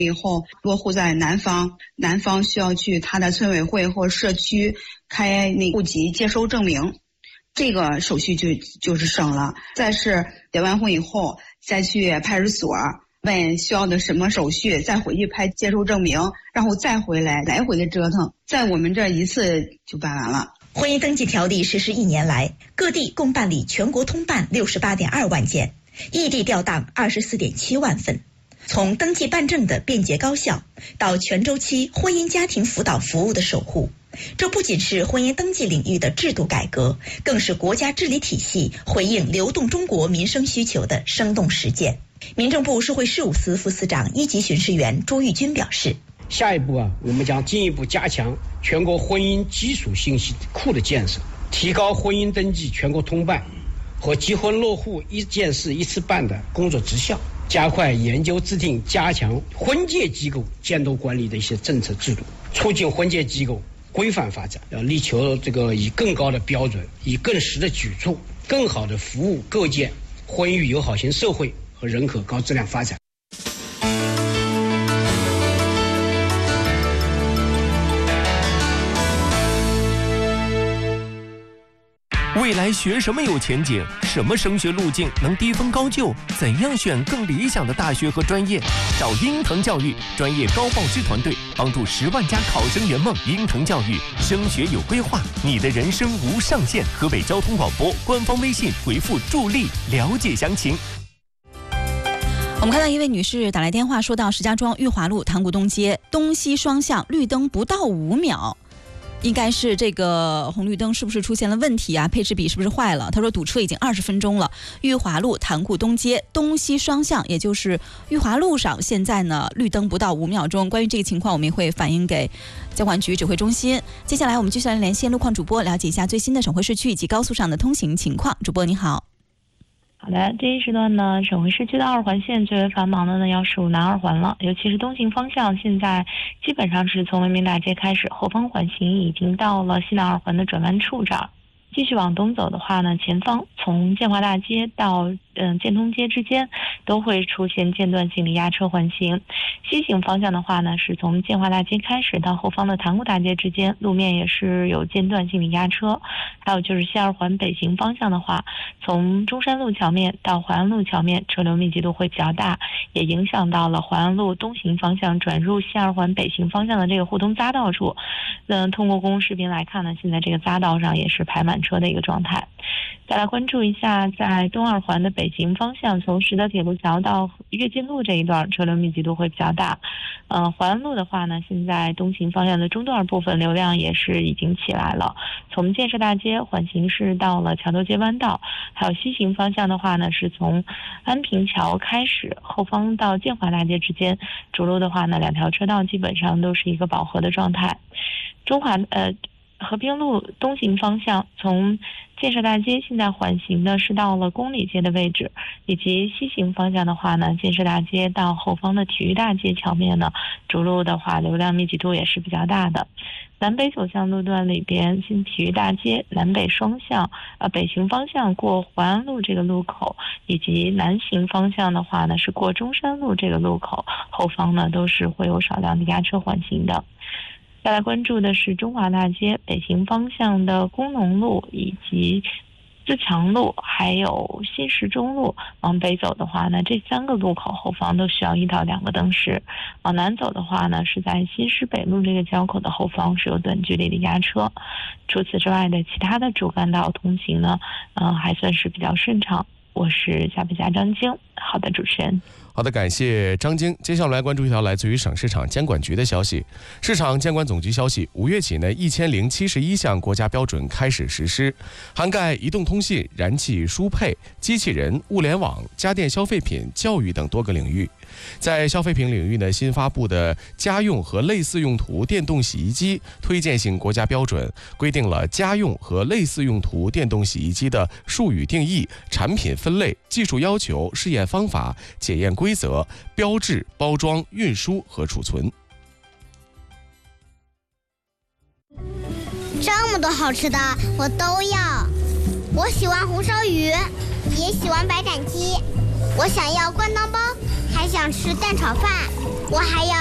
以后落户在南方，南方需要去他的村委会或社区开那户籍接收证明，这个手续就是省了。再是结完婚以后，再去派出所问需要的什么手续，再回去拍接收证明，然后再回来，来回的折腾，在我们这一次就办完了。 婚姻登记条例实施1年来，各地共办理全国通办68.2万件，异地调档24.7万份。从登记办证的便捷高效，到全周期婚姻家庭辅导服务的守护，这不仅是婚姻登记领域的制度改革，更是国家治理体系回应流动中国民生需求的生动实践。民政部社会事务司副司长1级巡视员朱玉军表示， 下一步我们将进一步加强全国婚姻基础信息库的建设，提高婚姻登记全国通办和结婚落户一件事一次办的工作质效，加快研究制定加强婚介机构监督管理的一些政策制度，促进婚介机构规范发展，要力求以更高的标准，以更实的举措，更好的服务构建婚育友好型社会和人口高质量发展。 未来学什么有前景？什么升学路径能低分高就？怎样选更理想的大学和专业？找英腾教育专业高报师团队，帮助10万家考生圆梦。英腾教育升学有规划，你的人生无上限。河北交通广播官方微信回复助力了解详情。 我们看到一位女士打来电话，说到石家庄裕华路塘沽东街东西双向绿灯不到5秒。应该是这个红绿灯是不是出现了问题啊？配置笔是不是坏了？他说堵车已经20分钟了。裕华路塘沽东街东西双向，也就是裕华路上，现在呢绿灯不到5秒钟。关于这个情况，我们也会反映给交管局指挥中心。接下来我们继续来连线路况主播，了解一下最新的省会市区以及高速上的通行情况。主播你好。 好的，这一时段呢，省会市区的2环线最为繁忙的呢，要数南2环了，尤其是东行方向，现在基本上是从文明大街开始，后方缓行已经到了西南2环的转弯处这儿。继续往东走的话呢，前方从建华大街到建通街之间都会出现间断性的压车缓行。西行方向的话呢，是从建华大街开始到后方的塘沽大街之间，路面也是有间断性的压车。还有就是西2环北行方向的话，从中山路桥面到淮安路桥面车流密集度会比较大，也影响到了淮安路东行方向转入西2环北行方向的这个互通匝道处。通过公共视频来看呢，现在这个匝道上也是排满车的一个状态。再来关注一下，在东2环的北行方向，从实德铁路桥到跃进路这一段车流密集度会比较大。淮安路的话呢，现在东行方向的中段部分流量也是已经起来了，从建设大街缓行是到了桥头街弯道。还有西行方向的话呢，是从安平桥开始，后方到建华大街之间，主路的话呢，2条车道基本上都是一个饱和的状态。和平路东行方向，从建设大街现在缓行的是到了公里街的位置，以及西行方向的话呢，建设大街到后方的体育大街桥面呢，主路的话流量密集度也是比较大的。南北走向路段里边，新体育大街南北双向北行方向过淮安路这个路口，以及南行方向的话呢是过中山路这个路口，后方呢都是会有少量的压车缓行的。再来关注的是中华大街北行方向的工农路以及自强路还有新石中路，往北走的话呢，这3个路口后方都需要1到2个灯时。往南走的话呢，是在新石北路这个交口的后方是有短距离的压车。除此之外的其他的主干道通行呢，还算是比较顺畅。我是下北家张晶。好的，主持人。 好的，感谢张晶。接下来关注一条来自于省市场监管局的消息。市场监管总局消息，5月起呢，1071项国家标准开始实施，涵盖移动通信、燃气输配、机器人、物联网、家电消费品、教育等多个领域。在消费品领域呢，新发布的家用和类似用途电动洗衣机推荐性国家标准，规定了家用和类似用途电动洗衣机的术语定义、产品分类、技术要求、试验方法、检验规则、标志、包装、运输和储存。 这么多好吃的我都要，我喜欢红烧鱼，也喜欢白斩鸡，我想要灌汤包，还还想吃蛋炒饭，我还要